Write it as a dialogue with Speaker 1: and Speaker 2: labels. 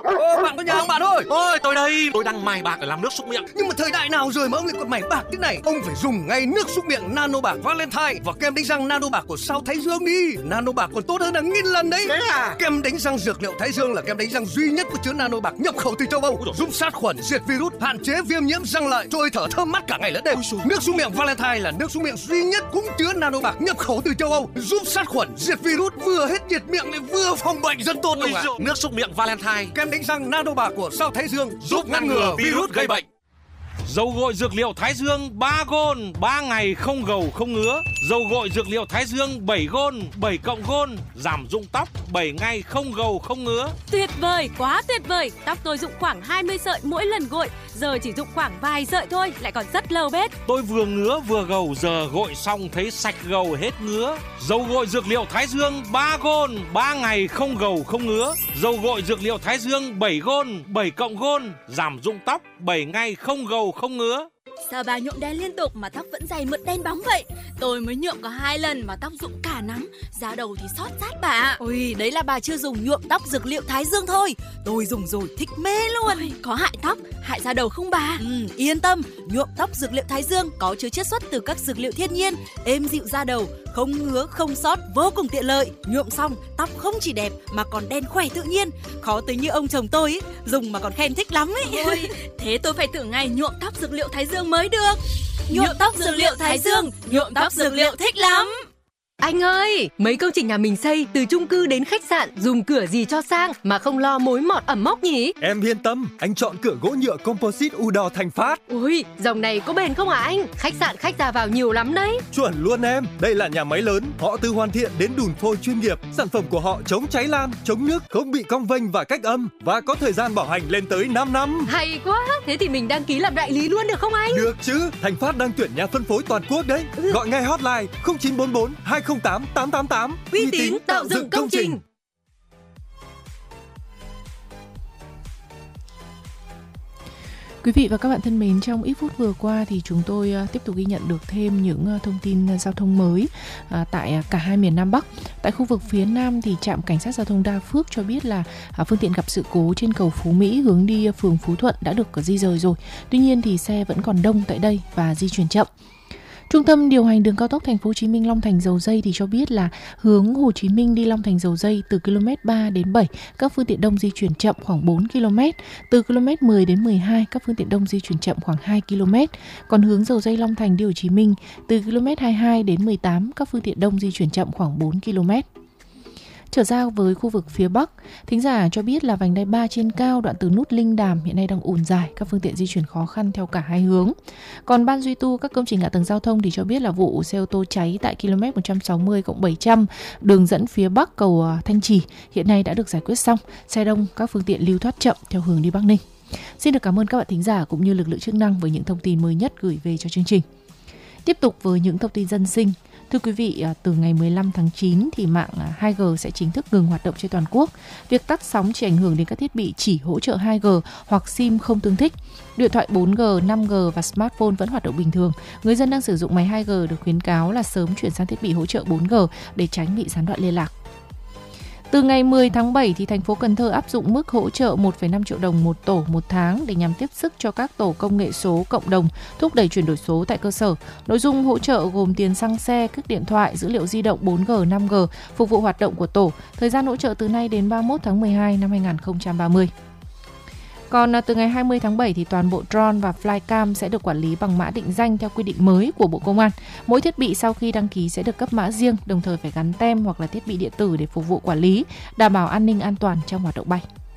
Speaker 1: Ô, bạn có nhà không bạn ơi?
Speaker 2: Ôi, tôi đây, tôi đang mài bạc để làm nước súc miệng.
Speaker 1: Nhưng mà thời đại nào rồi mà ông lại còn mài bạc thế này? Ông phải dùng ngay nước súc miệng Nano Bạc Valentine và kem đánh răng Nano Bạc của Sao Thái Dương đi. Nano Bạc còn tốt hơn hàng nghìn lần đấy.
Speaker 2: Thế à?
Speaker 1: Kem đánh răng dược liệu Thái Dương là kem đánh răng duy nhất có chứa Nano Bạc nhập khẩu từ châu Âu, giúp sát khuẩn, diệt virus, hạn chế viêm nhiễm răng lợi, trôi thở thơm mát cả ngày lẫn đêm. Nước súc miệng Valentine là nước súc miệng duy nhất cũng chứa Nano Bạc nhập khẩu từ châu Âu, giúp sát khuẩn, diệt virus, vừa hết nhiệt miệng lại vừa phòng bệnh, rất tốt đúng không ạ?
Speaker 2: Nước súc miệng Valentine,
Speaker 1: Kem đánh răng Nano Bạc của Sao Thái Dương giúp ngăn ngừa virus gây bệnh.
Speaker 3: Dầu gội dược liệu Thái Dương 3 gôn, 3 ngày không gầu không ngứa. Dầu gội dược liệu Thái Dương 7 gôn, 7 cộng gôn, giảm rụng tóc 7 ngày không gầu không ngứa.
Speaker 4: Tuyệt vời, quá tuyệt vời. Tóc tôi rụng khoảng 20 sợi mỗi lần gội, giờ chỉ rụng khoảng vài sợi thôi, lại còn rất lâu bết.
Speaker 3: Tôi vừa ngứa vừa gầu, giờ gội xong thấy sạch gầu hết ngứa. Dầu gội dược liệu Thái Dương 3 gôn, 3 ngày không gầu không ngứa. Dầu gội dược liệu Thái Dương 7 gôn, 7 cộng gôn, giảm rụng tóc 7 ngày không gầu không ngứa.
Speaker 5: Sao bà nhuộm đen liên tục mà tóc vẫn dày mượt đen bóng vậy? Tôi mới nhuộm có 2 lần mà tóc rụng cả nắm, da đầu thì xót rát bà.
Speaker 6: Ôi, đấy là bà chưa dùng nhuộm tóc dược liệu Thái Dương thôi. Tôi dùng rồi thích mê luôn.
Speaker 5: Ôi, có hại tóc, hại da đầu không bà?
Speaker 6: Yên tâm, nhuộm tóc dược liệu Thái Dương có chứa chiết xuất từ các dược liệu thiên nhiên, êm dịu da đầu, không ngứa, không xót, vô cùng tiện lợi. Nhuộm xong, tóc không chỉ đẹp mà còn đen khỏe tự nhiên. Khó tới như ông chồng tôi ấy, dùng mà còn khen thích lắm ấy.
Speaker 5: Ôi, thế tôi phải thử ngay nhuộm tóc dược liệu Thái Dương mới được.
Speaker 6: Nhuộm tóc dược liệu Thái Dương, nhuộm tóc dược liệu thích lắm.
Speaker 7: Anh ơi, mấy công trình nhà mình xây từ chung cư đến khách sạn, dùng cửa gì cho sang mà không lo mối mọt ẩm mốc nhỉ?
Speaker 8: Em yên tâm, anh chọn cửa gỗ nhựa composite Udor Thành Phát.
Speaker 7: Ui, dòng này có bền không hả anh? Khách sạn khách ra vào nhiều lắm đấy.
Speaker 8: Chuẩn luôn em, đây là nhà máy lớn, họ từ hoàn thiện đến đùn phôi chuyên nghiệp. Sản phẩm của họ chống cháy lan, chống nước, không bị cong vênh và cách âm và có thời gian bảo hành lên tới 5 năm.
Speaker 7: Hay quá, thế thì mình đăng ký làm đại lý luôn được không anh?
Speaker 8: Được chứ, Thành Phát đang tuyển nhà phân phối toàn quốc đấy. Gọi ngay hotline 0944 208 888.
Speaker 7: Uy tín tạo dựng công trình.
Speaker 9: Quý vị và các bạn thân mến, trong ít phút vừa qua thì chúng tôi tiếp tục ghi nhận được thêm những thông tin giao thông mới tại cả hai miền Nam Bắc. Tại khu vực phía Nam thì trạm cảnh sát giao thông Đa Phước cho biết là phương tiện gặp sự cố trên cầu Phú Mỹ hướng đi phường Phú Thuận đã được di rời rồi. Tuy nhiên thì xe vẫn còn đông tại đây và di chuyển chậm. Trung tâm điều hành đường cao tốc Thành phố Hồ Chí Minh Long Thành Dầu Giây thì cho biết là hướng Hồ Chí Minh đi Long Thành Dầu Giây từ km 3 đến 7 các phương tiện đông di chuyển chậm khoảng 4 km, từ km 10 đến 12 các phương tiện đông di chuyển chậm khoảng 2 km. Còn hướng Dầu Giây Long Thành đi Hồ Chí Minh từ km 22 đến 18 các phương tiện đông di chuyển chậm khoảng 4 km. Trở ra với khu vực phía Bắc, thính giả cho biết là vành đai 3 trên cao đoạn từ nút Linh Đàm hiện nay đang ùn dài, các phương tiện di chuyển khó khăn theo cả hai hướng. Còn ban duy tu các công trình hạ tầng giao thông thì cho biết là vụ xe ô tô cháy tại km 160+700 đường dẫn phía Bắc cầu Thanh Trì hiện nay đã được giải quyết xong, xe đông các phương tiện lưu thoát chậm theo hướng đi Bắc Ninh. Xin được cảm ơn các bạn thính giả cũng như lực lượng chức năng với những thông tin mới nhất gửi về cho chương trình. Tiếp tục với những thông tin dân sinh. Thưa quý vị, từ ngày 15 tháng 9 thì mạng 2G sẽ chính thức ngừng hoạt động trên toàn quốc. Việc tắt sóng chỉ ảnh hưởng đến các thiết bị chỉ hỗ trợ 2G hoặc SIM không tương thích. Điện thoại 4G, 5G và smartphone vẫn hoạt động bình thường. Người dân đang sử dụng máy 2G được khuyến cáo là sớm chuyển sang thiết bị hỗ trợ 4G để tránh bị gián đoạn liên lạc. Từ ngày 10 tháng 7 thì thành phố Cần Thơ áp dụng mức hỗ trợ 1,5 triệu đồng một tổ một tháng để nhằm tiếp sức cho các tổ công nghệ số cộng đồng thúc đẩy chuyển đổi số tại cơ sở. Nội dung hỗ trợ gồm tiền xăng xe, cước điện thoại, dữ liệu di động 4G, 5G phục vụ hoạt động của tổ. Thời gian hỗ trợ từ nay đến 31 tháng 12 năm 2030. Còn từ ngày 20 tháng 7 thì toàn bộ drone và flycam sẽ được quản lý bằng mã định danh theo quy định mới của Bộ Công an. Mỗi thiết bị sau khi đăng ký sẽ được cấp mã riêng, đồng thời phải gắn tem hoặc là thiết bị điện tử để phục vụ quản lý, đảm bảo an ninh an toàn trong hoạt động bay.